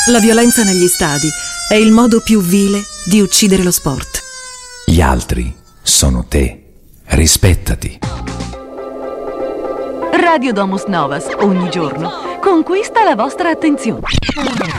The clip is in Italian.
La violenza negli stadi è il modo più vile di uccidere lo sport. Gli altri sono te. Rispettati. Radio Domus Novas, ogni giorno, conquista la vostra attenzione.